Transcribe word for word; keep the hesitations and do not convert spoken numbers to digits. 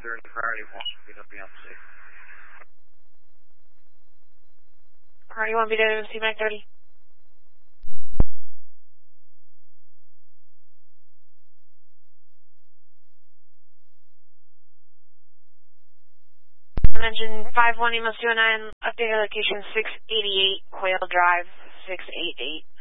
thirty, priority one, B W M C. Priority one, B W M C, Mike thirty. Engine five one, Emos two oh nine, updated location six eighty-eight, Quail Drive, six eighty-eight.